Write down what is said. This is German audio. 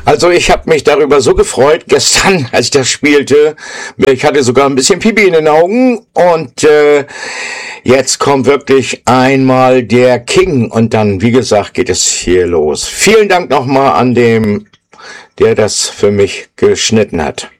Also ich habe mich darüber so gefreut gestern, als ich das spielte. Ich hatte sogar ein bisschen Pipi in den Augen und jetzt kommt wirklich einmal der King und dann, wie gesagt, geht es hier los. Vielen Dank nochmal an dem, der das für mich geschnitten hat.